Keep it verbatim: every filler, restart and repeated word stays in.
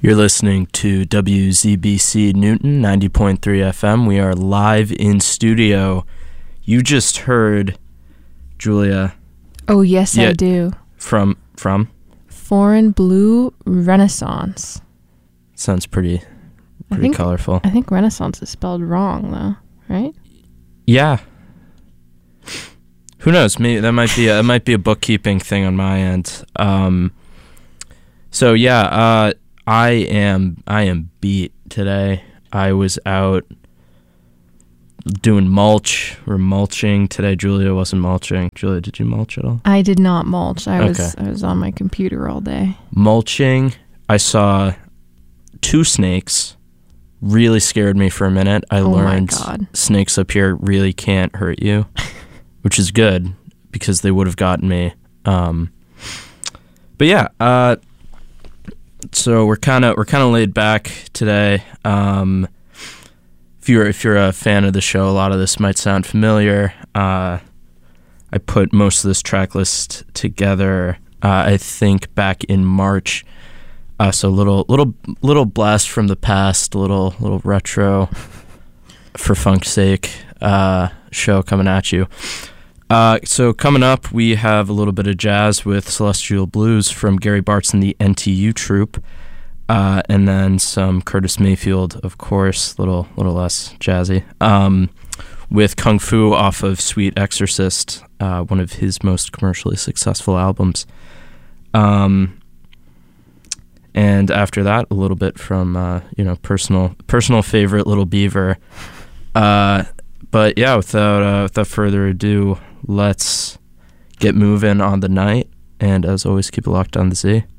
You're listening to W Z B C Newton ninety point three F M. We are live in studio. You just heard, Julia. Oh, yes, yeah, I do. From, from? Foreign Blue Renaissance. Sounds pretty, pretty I think, colorful. I think Renaissance is spelled wrong, though, right? Yeah. Who knows? Maybe that might be a, that might be a bookkeeping thing on my end. Um, so yeah, uh, I am I am beat today. I was out doing mulch. We're mulching today. Julia wasn't mulching. Julia, did you mulch at all? I did not mulch. I Okay. was I was on my computer all day. Mulching. I saw two snakes. Really scared me for a minute. I Oh my learned God. snakes up here really can't hurt you, which is good because they would have gotten me. Um, but yeah, uh, so we're kind of we're kind of laid back today. Um, if you're if you're a fan of the show, a lot of this might sound familiar. Uh, I put most of this track list together. Uh, I think back in March. Uh, so little little little blast from the past, little little retro for funk's sake uh, show coming at you. Uh, so coming up, we have a little bit of jazz with Celestial Blues from Gary Bartz and the N T U Troupe, uh, and then some Curtis Mayfield, of course, little little less jazzy, um, with Kung Fu off of Sweet Exorcist, uh, one of his most commercially successful albums. Um, and after that, a little bit from uh, you know personal personal favorite, Little Beaver. Uh, but yeah, without uh, without further ado, let's get moving on the night, and as always, keep it locked on the Z.